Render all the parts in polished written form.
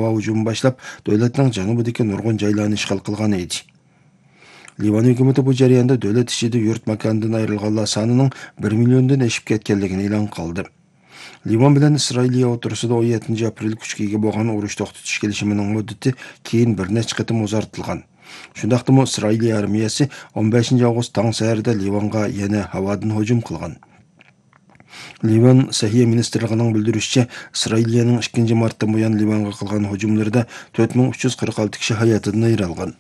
havo hujumi boshlab, davlatning janubidagi nurg'un joylarni ishg'ol qilgan edi. Livan hukumati bu jarayonda davlat ishida yurt makonidan ayrilganlar sonining 1 milliondan oshib ketganligini e'lon qildi. Livan bilan Isroiliya o'rtasida 17 aprel kuchga ega bo'lgan urush to'xtatish kelishimining muddati keyin bir necha qatim uzartilgan. Shundaqdimi Isroiliya armiyasi 15 avgust tong saharda Livanga yana havodan hujum qilgan. Livan Sahiyya ministrligining bildirishicha, Isroiliyaning 2 martdan buyon Livanga qilgan hujumlarida 4346 kishi hayotidan ayrilgan.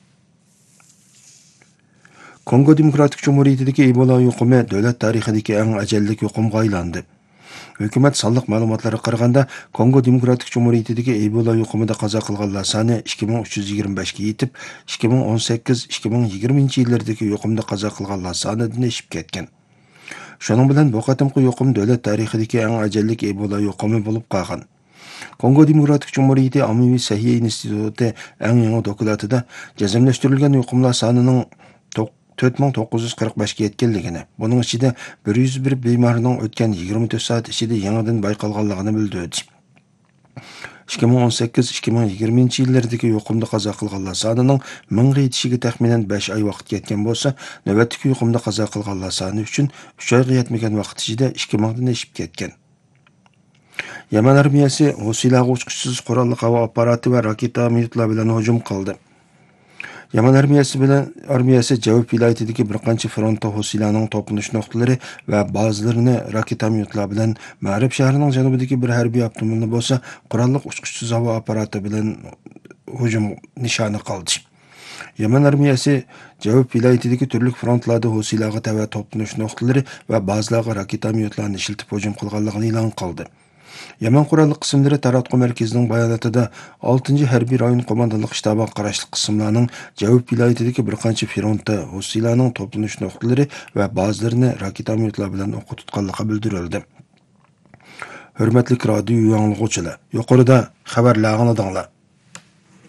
Kongo Demokratik Cumhuriyetidagi Ebola yuqumi davlat tarixidagi eng ajalli yuqumga aylandi. Hukumat sonliq ma'lumotlarga qaraganda, Kongo Demokratik Cumhuriyetidagi Ebola yuqumida qazo qilganlar soni 2325 ga yetib, 2018-2020 yillardagi yuqumda qazo qilganlar sonidan oshib ketgan. Shuning bilan bu qatimqi yuqum davlat tarixidagi eng ajalli Ebola yuqumi bo'lib qolgan. Kongo Demokratik Cumhuriyeti Ommaviy Sahiyya instituti eng yangi dokladida jazmlashtirilgan yuqumlar sonining 4945 ga yetganligini, buning ichida 101 bemorning o'tgan 24 soat ichida yangidan bayqalganligini bildirdi. 2018-2020 yillardagi yuqumda qazo qilganlar sonining 1000 ga yetishiga taxminan 5 oy vaqt ketgan bo'lsa, navbatdagi yuqumda qazo qilganlar soni uchun 3 oyga yetmagan vaqt ichida 2000 dan oshib ketgan. Yaman armiyasi Husiylarga uçquchsiz qurolli havo apparati va raketa samolyotlar bilan hujum qildi. Yaman armiyasi Javub viloyatidagi bir qancha frontda Husiylarning to'planish nuqtalari va bazalarini raketa samolyotlar bilan Ma'rib shahrining janubidagi bir harbiy avtomobilni bo'lsa, qurolli uçquchsiz havo apparati bilan hujum nishoni qildi. Yaman armiyasi Javub viloyatidagi turli frontlarda Husiylarga tava to'planish nuqtalari va bazalarga raketa samolyotlarni ishlatib hujum qilganligini e'lon qildi. Yaman qurolli qismlari taratquv markazining bayonotida 6-harbiy rayon qo'mondonlik shtabiga qarashli qismlarning Javub viloyatidagi bir qancha frontda Husiylarning to'planish nuqtalari va bazalarini raketa samolyotlar bilan o'qqa tutganligi bildirildi. Hurmatli radio yanglag'uvchilar, yuqorida xabarlarni